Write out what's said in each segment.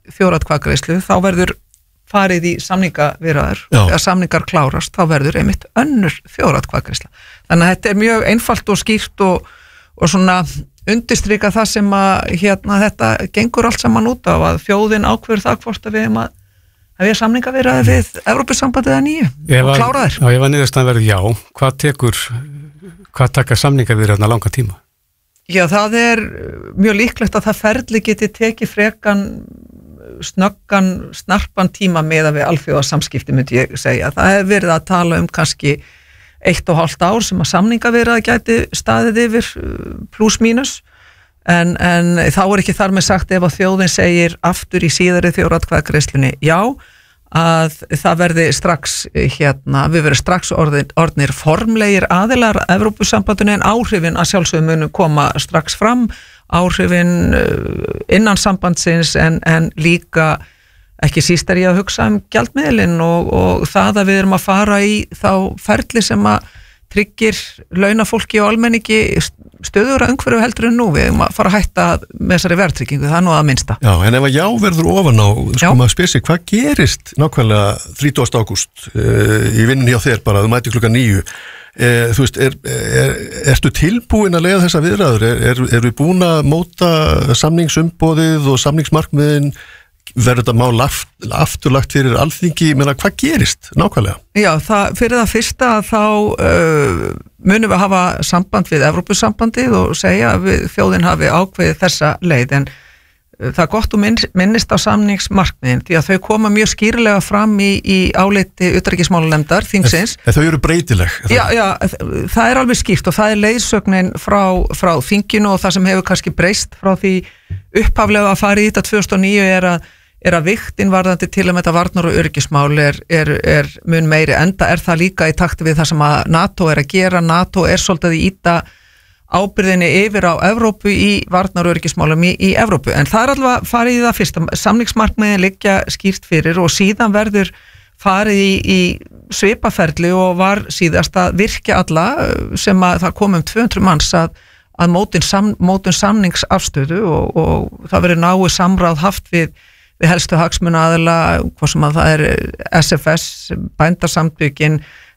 þjóðaratkvæðagreiðslu þá verður farið í samningaviðræður eða samningar klárast, þá verður einmitt önnur þjóðaratkvæðagreiðsla. Þannig að þetta mjög einfalt og skýrt og svona undirstrika það sem að þetta gengur allt saman út af að þjóðin ákveður það hvort að við hefja samningaviðræður við Evrópusambandið eða nýju og klára þær. Já, ef að niðurstaðan verður já, hvað taka samningaviðræðurna langa tíma? Já, það mjög líklegt að það ferli geti tekið frekan snarpan tíma með að við alþjóðasamskipti myndi ég segja. Það hefur verið að tala kannski 1,5 ár sem að samningaviðræður gæti staðið yfir pluss mínus en þá ekki þar með sagt ef að þjóðin segir aftur í síðari þjóðaratkvæðagreiðslunni já, að það verði strax við verðum strax orðnir formlegir aðilar Evrópusambandinu en áhrifin að sjálfsögum munu koma strax fram, áhrifin innan sambandsins en líka ekki síst ég að hugsa gjaldmiðlinn og það að við erum að fara í þá ferli sem að tryggir launafólki og almenningi stöðugra umhverfi heldur en nú við erum að fara að hætta með þessari verðtryggingu, það nú að minnsta. Já, en ef að já verður ofan á, maður spyr sig, hvað gerist nákvæmlega 30. ágúst í vinnunni hjá þér bara, þú mæti klukkan 9, þú veist, ertu tilbúin að leiða þessa viðræður, er við búin að móta samningsumboðið og samningsmarkmiðin, verður þetta mál afturlagt fyrir alþingi, menna hvað gerist nákvæmlega? Já, fyrir það fyrsta þá munum við hafa samband við Evrópusambandið og segja að þjóðin hafi ákveðið þessa leið en það er gott að minnist á samningsmarkmiðin því að þau koma mjög skýrlega fram í áliti utanríkismálanefndar þingsins. Þau eru breytileg. Já, það er alveg skýrt og það er leiðsögnin frá þinginu og það sem hefur kannski breyst frá því upphaflega að fara í þetta 2009 er að vigtin varðandi til að þetta varnar og öryggismál er mun meiri enda það líka í takti við það sem að NATO að gera. NATO svolítið í íta ábyrðinni yfir á Evrópu í varnar og öryggismálum í Evrópu en það alveg farið í það fyrsta samningsmarkmiðin liggja skýrt fyrir og síðan verður farið í svipaferli og var síðast að virkja alla sem að það kom 200 manns að mótun samningsafstöðu og það verður náið samráð haft við helstu hagsmunaaðila, hvað sem að það SFS, bændasamtökin,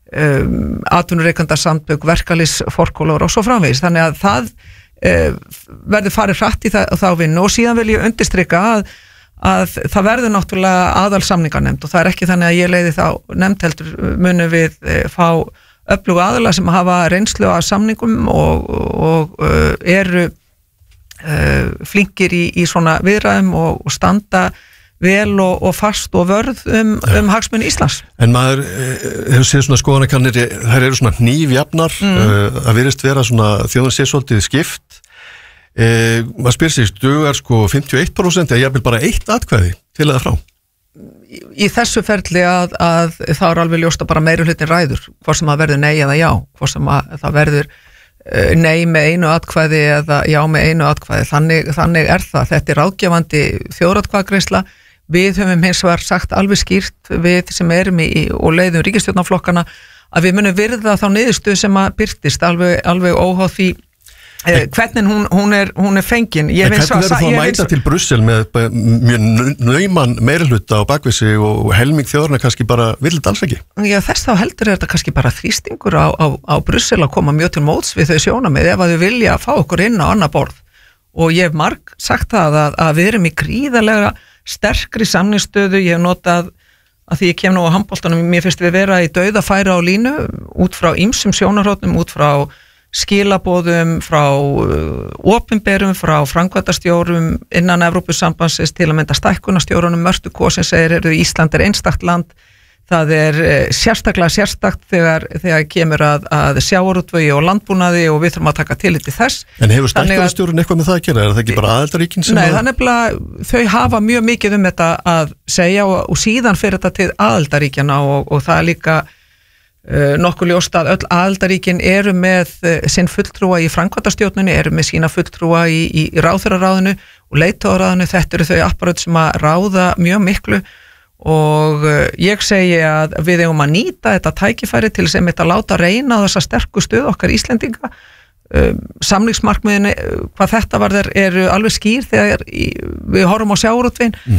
atvinnureikendasamtök, verkalýðsforkólur og svo framvegis. Þannig að það verður farið hratt í þá vinnu og síðan vil ég undirstrika að það verður náttúrulega aðalsamningarnefnd og það ekki þannig að ég leiði þá nefnd heldur munum við fá öfluga aðila sem hafa reynslu af samningum og eru flinkir í svona viðræðum og standa vel og fast og vörð hagsmuni Íslands. En maður hefur séð svona skoðanakannir, þær eru svona hnífjafnar, að virðist vera svona þjóðin sé svolítið skipt. Maður spyr sig, dugar 51% eða jafnvel bara 1 atkvæði til eða frá? Í þessu ferli að þá alveg ljóst að bara meirihlutin ræður, hvort sem það verður nei eða já, hvort sem það verður nei með 1 atkvæði eða já með 1 atkvæði, þannig það. Þetta ráðgefandi þjóðaratkvæðagreiðsla. Við höfum hins vegar sagt alveg skýrt við sem erum og leiðum ríkisstjórnarflokkana að við munum virða þá niðurstöðu sem að birtist alveg óháð því hvernig hún er fengin. En hvernig verður þá að mæta til Brussel með mjög nauman meirihluta á bakvisi og helming þjóðarna kannski bara vill þetta alls ekki? Já, þess þá heldur þetta kannski bara þrýstingur á Brussel að koma mjög til móts við þau sjónarmið ef að þau vilja fá okkur inn á annað borð. Og ég hef marg sagt það að við erum í gríðarlega sterkri samningsstöðu. Ég hef notað að því ég kem nú á handboltanum, mér finnst við vera í dauðafæri á línu út frá ýmsum sjónarhóttnum, út frá skilaboðum, frá opinberum, frá framkvæmdastjórum innan Evrópusambandsins til að mynda stækkunarstjórunum. Mörtu Kosin segir Ísland einstakt land. Það sérstaklega sérstakt þegar kemur að sjávarútvegi og landbúnaði og við þurfum að taka tillit til þess. En hefur stækkunarstjórun eitthvað með það að gera? Er það ekki bara aðildarríkin sem Nei, það nefnilega, þau hafa mjög mikið þetta að segja og síðan fyrir þetta til aðildarríkjana og það líka nokkuð ljóst að öll aðildarríkin eru með sinn fulltrúa í framkvæmdastjórninni, eru með sína fulltrúa í ráðherraráðinu og leiðtogaráðinu. Þetta eru þau apparat sem að ráða mjög miklu og ég segi að við eigum að nýta þetta tækifæri til sem þetta láta reyna á þessa sterku stöð okkar Íslendinga. Samningsmarkmiðin hvað þetta varðar eru alveg skýr þegar við horfum á sjávarútveginn.